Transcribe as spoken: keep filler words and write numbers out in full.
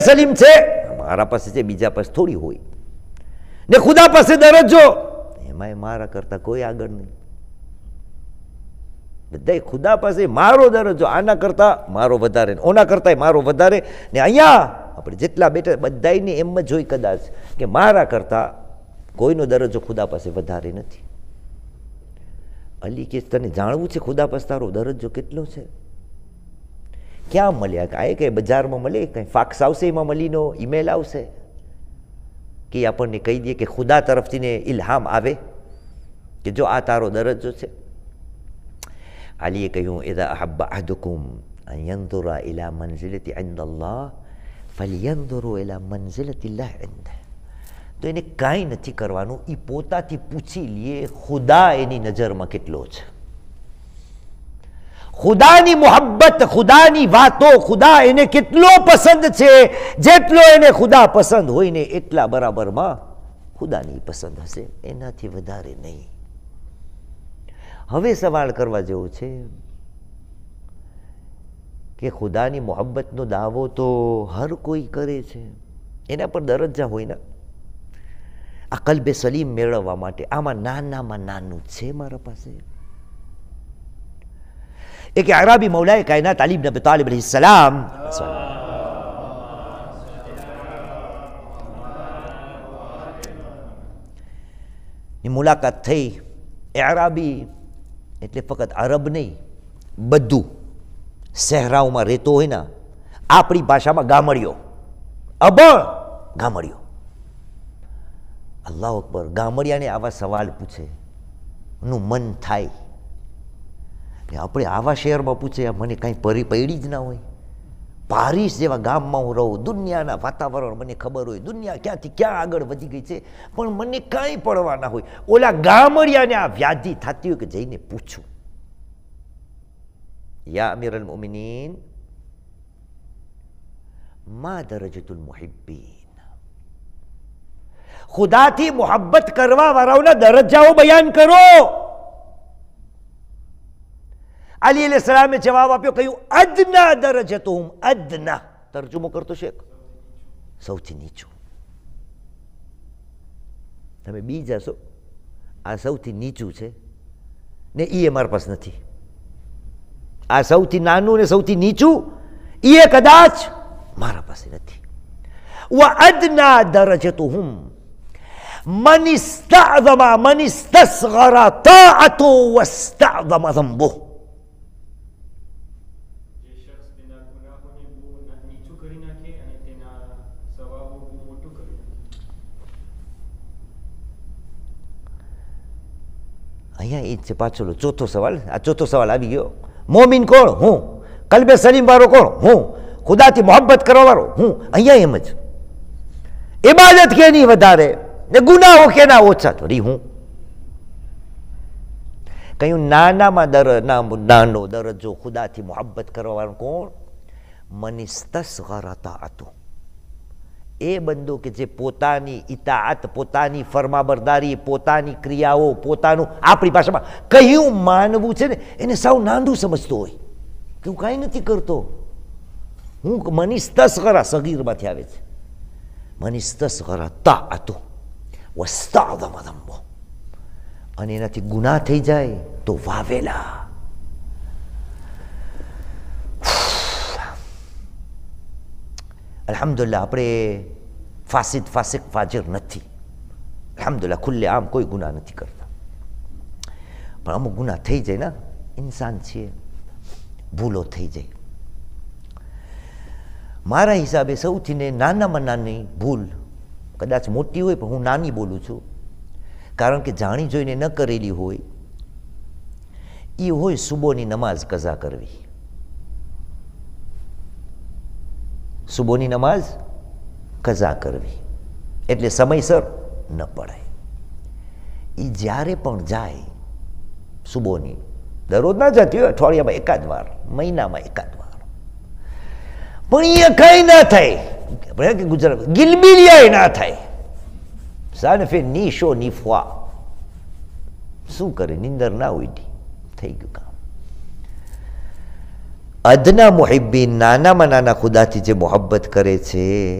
સલીમ છે, મારા પાસે છે, બીજા પાસે થોડી હોય. ને ખુદા પાસે દરજ્જો, એમાં મારા કરતા કોઈ આગળ નહીં. બધા ખુદા પાસે મારો દરજ્જો, આના કરતા મારો વધારે, ઓના કરતા મારો વધારે. ને અહીંયા આપણે જેટલા બેઠા બધાને એમ જ હોય કદાચ કે મારા કરતા કોઈનો દરજ્જો ખુદા પાસે વધારે નથી. અલી કે તને જાણવું છે ખુદા પાસે તારો દરજ્જો કેટલો છે? ક્યાં મળ્યા? કાંઈ કંઈ બજારમાં મળે, કંઈ ફાક્સ આવશે, એમાં મળીનો ઈમેલ આવશે કે આપણને કહી દે કે ખુદા તરફથી ને ઇલ્હામ આવે કે જો આ તારો દરજ્જો છે. અલીએ કહ્યું, ઇઝા અહબ્બા અહદુકુમ અન યંઝુરા ઇલા મંઝિલતિ ઇન્દા અલ્લાહ ફલયંઝુરુ ઇલા મંઝિલતિ અલ્લાહ ઇન્દહ. તો એને કાંઈ નથી કરવાનું, એ પોતાથી પૂછી લે ખુદા એની નજરમાં કેટલો છે. ખુદાની મોહબ્બત, ખુદાની વાતો, ખુદા એને કેટલો પસંદ છે. જેટલો એને ખુદા પસંદ હોય ને એટલા બરાબરમાં ખુદાની પસંદ હશે, એનાથી વધારે નહીં. હવે સવાલ કરવા જેવો છે કે ખુદાની મોહબ્બતનો દાવો તો હર કોઈ કરે છે, એના પર દરજ્જા હોય ને. આ કલ્બે સલીમ મેળવવા માટે આમાં નાનામાં નાનું છે મારા પાસે. એક અરાબી મૌલાએ કાયનાત અલી ઇબ્ન અબી તાલિબ અલૈહિ સલામ ની મુલાકાત થઈ. અરાબી એટલે ફક્ત અરબ નહીં, બધું સહેરાઓમાં રહેતો હોય ને, આપણી ભાષામાં ગામડિયો, અભણ ગામડિયો. અલ્લાહ અકબર. ગામડિયાને આવા સવાલ પૂછે નું મન થાય. આપણે આવા શહેરમાં પૂછે, મને કાંઈ પરી પડી જ ના હોય. પારિસ જેવા ગામમાં હું રહું, દુનિયાના વાતાવરણ મને ખબર હોય, દુનિયા ક્યાંથી ક્યાં આગળ વધી ગઈ છે, પણ મને કાંઈ પડવા ના હોય. ઓલા ગામડિયાને આ વ્યાધિ થતી હોય કે જઈને પૂછું, યા અમીર અલ મોમિનીન મા દરજતુલ મુહિબ્બીન. ખુદાથી મોહબ્બત કરવા વાળાઓના દરજ્જાઓ બયાન કરો. અલી અલૈહિ સલામે જવાબ આપ્યો, કહ્યું અદના દરજતુહુમ, અદના તર્જુમો કરતો શેખ, સૌથી નીચું. તમે બી જશો, આ સૌથી નીચું છે ને એ અમારા પાસે નથી. આ સૌથી નાનું ને સૌથી નીચું એ કદાચ મારા પાસે નથી. વ અદના દરજતુહુમ મન ઇસ્તઅઝમા મન ઇસ્તસ્ગરા તાઅતુ વસ્તઅઝમા ઝંબુહ. અહીંયા એ જ છે પાછળ ચોથો સવાલ. આ ચોથો સવાલ આવી ગયો. મોમિન કોણ? હું. કલ્બે સલીમ વાળો કોણ? હું. ખુદાથી મોહબ્બત કરવા વાળો હું. અહીંયા એમ જ ઇબાદત કેની વધારે ને ગુનાહો કેના ઓછા? તો રી હું. કહ્યું નાનામાં દર નાનો દરજ્જો ખુદાથી મોહબ્બત કરવા વાળો કોણ? મનિસ્તસ્ગરા તાઅતુ. એ બંદો કે જે પોતાની ઇતાઅત, પોતાની ફરમાબરદારી, પોતાની ક્રિયાઓ, પોતાનું આપણી ભાષામાં કહ્યું માનવું છે ને, એને સાવ નાનું સમજતો હોય કે હું કાંઈ નથી કરતો. હું મનિસ્તસ્ગરા સગીરમાંથી આવે છે. મનિસ્તસ્ગરા તાઅતુ વસ્તઅઝમા ઝંબુહ. અને એનાથી ગુનાહ થઈ જાય તો વાવેલા. અલ્હમ્દુલિલ્લાહ આપણે ફાસિદ ફાસિક ફાજિર નથી. અલ્હમ્દુલિલ્લાહ ખુલ્લે આમ કોઈ ગુનાહ નથી કરતા, પણ અમુક ગુનાહ થઈ જાય ને, ઇન્સાન છીએ, ભૂલો થઈ જાય. મારા હિસાબે સૌથી ને નાનામાં નાની ભૂલ, કદાચ મોટી હોય પણ હું નાની બોલું છું, કારણ કે જાણી જોઈને ન કરેલી હોય, એ હોય સુબોની નમાઝ કઝા કરવી. સુબોની નમાઝ કઝા કરવી એટલે સમયસર ન પડાય. એ જ્યારે પણ જાય સુબોની, દરરોજ ના જતી હોય, અઠવાડિયામાં એકાદ વાર, મહિનામાં એકાદ વાર, પણ એ કઈ ના થાય કે ગુજરાત ગિલબિલિયા ના થાય. સાનફે નીશો નીફવા શું કરે, નિંદર ના ઉઠી, થઈ ગયું કામ. અદના મુહિબ્બીન નાનામાં નાના ખુદાથી જે મોહબ્બત કરે છે